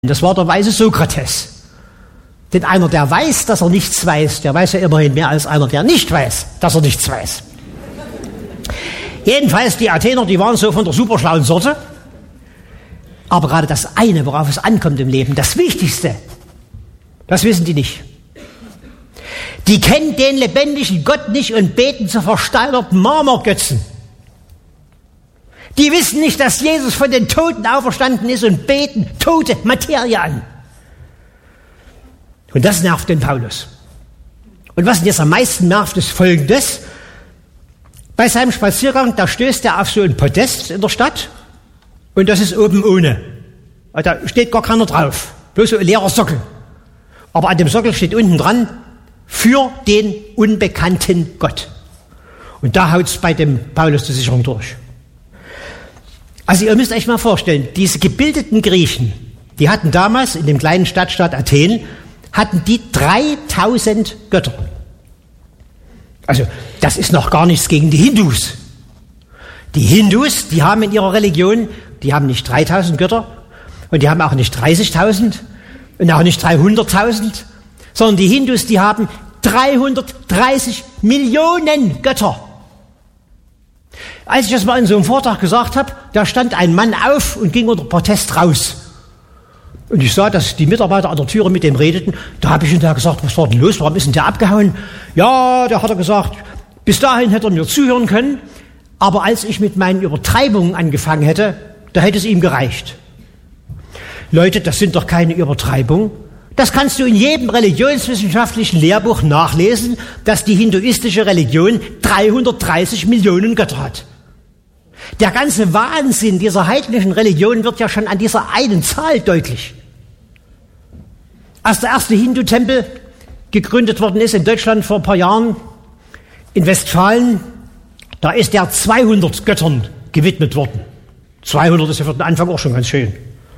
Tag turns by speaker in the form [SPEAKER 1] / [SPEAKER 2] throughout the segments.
[SPEAKER 1] Das war der weise Sokrates. Denn einer, der weiß, dass er nichts weiß, der weiß ja immerhin mehr als einer, der nicht weiß, dass er nichts weiß. Jedenfalls, die Athener, die waren so von der superschlauen Sorte. Aber gerade das eine, worauf es ankommt im Leben, das Wichtigste, das wissen die nicht. Die kennen den lebendigen Gott nicht und beten zu versteinerten Marmorgötzen. Die wissen nicht, dass Jesus von den Toten auferstanden ist und beten tote Materie an. Und das nervt den Paulus. Und was ihn jetzt am meisten nervt, ist Folgendes. Bei seinem Spaziergang, da stößt er auf so ein Podest in der Stadt und das ist oben ohne. Da steht gar keiner drauf, bloß so ein leerer Sockel. Aber an dem Sockel steht unten dran, für den unbekannten Gott. Und da haut's bei dem Paulus die Sicherung durch. Also ihr müsst euch mal vorstellen, diese gebildeten Griechen, die hatten damals in dem kleinen Stadtstaat Athen, hatten die 3000 Götter. Also das ist noch gar nichts gegen die Hindus. Die Hindus, die haben in ihrer Religion, die haben nicht 3000 Götter und die haben auch nicht 30.000 und auch nicht 300.000, sondern die Hindus, die haben 330 Millionen Götter. Als ich das mal in so einem Vortrag gesagt habe, da stand ein Mann auf und ging unter Protest raus. Und ich sah, dass die Mitarbeiter an der Türe mit dem redeten. Da habe ich hinterher gesagt, was war denn los? Warum ist denn der abgehauen? Ja, da hat er gesagt, bis dahin hätte er mir zuhören können. Aber als ich mit meinen Übertreibungen angefangen hätte, da hätte es ihm gereicht. Leute, das sind doch keine Übertreibungen. Das kannst du in jedem religionswissenschaftlichen Lehrbuch nachlesen, dass die hinduistische Religion 330 Millionen Götter hat. Der ganze Wahnsinn dieser heidnischen Religion wird ja schon an dieser einen Zahl deutlich. Als der erste Hindu-Tempel gegründet worden ist in Deutschland vor ein paar Jahren, in Westfalen, da ist der 200 Göttern gewidmet worden. 200 ist ja für den Anfang auch schon ganz schön.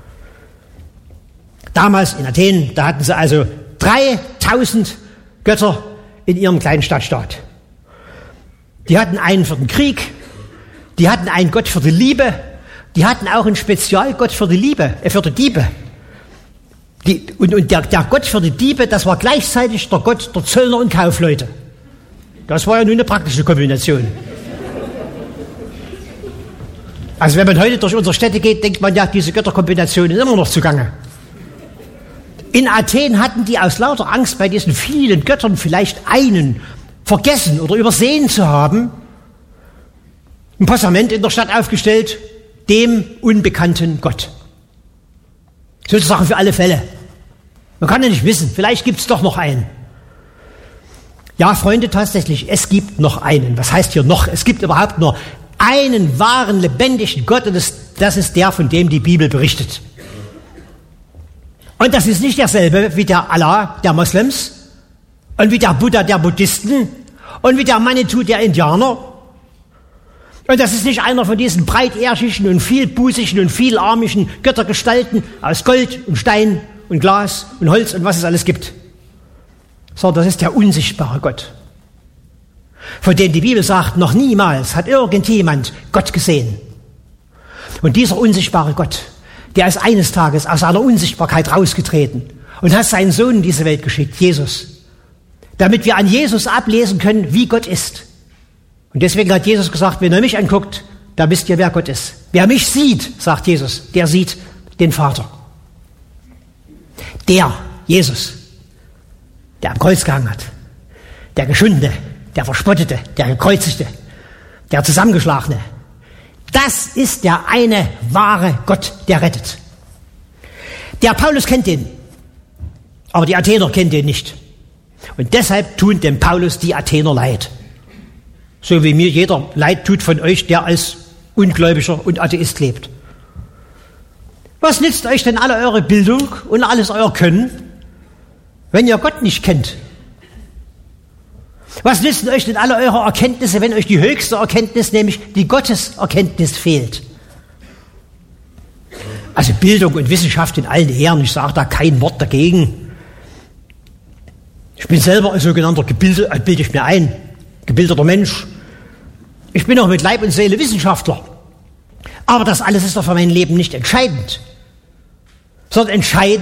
[SPEAKER 1] Damals in Athen, da hatten sie also 3000 Götter in ihrem kleinen Stadtstaat. Die hatten einen für den Krieg, die hatten einen Gott für die Liebe, die hatten auch einen Spezialgott für die Liebe, für die Diebe. Und der Gott für die Diebe, das war gleichzeitig der Gott der Zöllner und Kaufleute. Das war ja nun eine praktische Kombination. Also wenn man heute durch unsere Städte geht, denkt man ja, diese Götterkombination ist immer noch zugange. In Athen hatten die aus lauter Angst, bei diesen vielen Göttern vielleicht einen vergessen oder übersehen zu haben, ein Postament in der Stadt aufgestellt, dem unbekannten Gott. Sozusagen für alle Fälle. Man kann ja nicht wissen, vielleicht gibt es doch noch einen. Ja, Freunde, tatsächlich, es gibt noch einen. Was heißt hier noch? Es gibt überhaupt nur einen wahren, lebendigen Gott und das ist der, von dem die Bibel berichtet. Und das ist nicht derselbe wie der Allah der Moslems und wie der Buddha der Buddhisten und wie der Manitou der Indianer. Und das ist nicht einer von diesen breitärchigen und vielbusigen und vielarmigen Göttergestalten aus Gold und Stein und Glas und Holz und was es alles gibt. Sondern das ist der unsichtbare Gott, von dem die Bibel sagt, noch niemals hat irgendjemand Gott gesehen. Und dieser unsichtbare Gott, der ist eines Tages aus seiner Unsichtbarkeit rausgetreten und hat seinen Sohn in diese Welt geschickt, Jesus, damit wir an Jesus ablesen können, wie Gott ist. Und deswegen hat Jesus gesagt, wenn ihr mich anguckt, da wisst ihr, wer Gott ist. Wer mich sieht, sagt Jesus, der sieht den Vater. Der Jesus, der am Kreuz gehangen hat, der Geschundene, der Verspottete, der Gekreuzigte, der Zusammengeschlagene, das ist der eine wahre Gott, der rettet. Der Paulus kennt den, aber die Athener kennen den nicht. Und deshalb tun dem Paulus die Athener leid. So wie mir jeder leid tut von euch, der als Ungläubiger und Atheist lebt. Was nützt euch denn alle eure Bildung und alles euer Können, wenn ihr Gott nicht kennt? Was nützen euch denn alle eure Erkenntnisse, wenn euch die höchste Erkenntnis, nämlich die Gotteserkenntnis, fehlt? Also Bildung und Wissenschaft in allen Ehren, ich sage da kein Wort dagegen. Ich bin selber ein sogenannter bilde ich mir ein, gebildeter Mensch. Ich bin auch mit Leib und Seele Wissenschaftler. Aber das alles ist doch für mein Leben nicht entscheidend. sondern entscheidend